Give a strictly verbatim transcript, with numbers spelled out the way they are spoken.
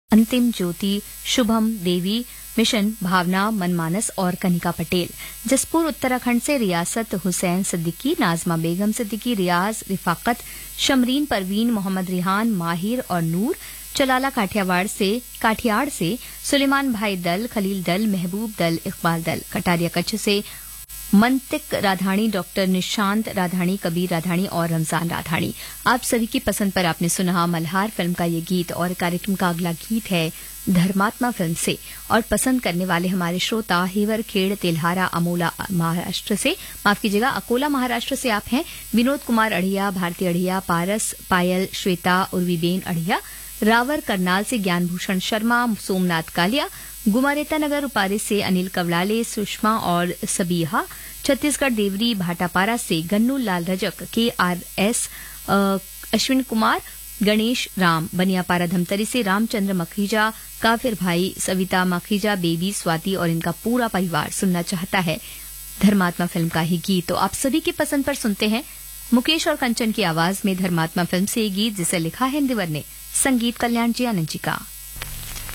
अंतिम ज्योति, शुभम देवी, मिशन भावना, मनमानस और कनिका पटेल। जसपुर उत्तराखंड से रियासत हुसैन सिद्दीकी, नाजमा बेगम सिद्दीकी, रियाज, रिफाकत, शमरीन परवीन, मोहम्मद रिहान, माहिर और नूर। चलाला काठियावाड़ से काठियाड़ से सुलेमान भाई दल, खलील दल, महबूब दल, इकबाल दल। कटारिया कच्छ से मंतिक राधाणी, डॉक्टर निशांत राधाणी, कबीर राधाणी और रमजान राधाणी। आप सभी की पसंद पर आपने सुना मल्हार फिल्म का ये गीत और कार्यक्रम का अगला गीत है धर्मात्मा फिल्म से। और पसंद करने वाले हमारे श्रोता हेवर खेड़ तेल्हारा अमोला महाराष्ट्र से, माफ कीजिएगा अकोला महाराष्ट्र से आप हैं। विनोद कुमार अढ़िया, भारती अढ़िया, पारस, पायल, श्वेता, उर्वीबेन अढ़िया। रावर करनाल से ज्ञानभूषण शर्मा, सोमनाथ कालिया। गुमारेता नगर उपारे से अनिल कवलाले, सुषमा और सबीहा। छत्तीसगढ़ देवरी भाटापारा से गन्नू लाल रजक, के आर एस, अश्विन कुमार, गणेश राम। बनियापारा धमतरी से रामचंद्र मखीजा, काफिर भाई, सविता मखीजा, बेबी, स्वाति और इनका पूरा परिवार सुनना चाहता है धर्मात्मा फिल्म का ही गीत। तो आप सभी की पसंद पर सुनते हैं मुकेश और कंचन की आवाज में धर्मात्मा फिल्म से ये गीत, जिसे लिखा है इंदिवर ने, संगीत कल्याण जी आनंद जी का।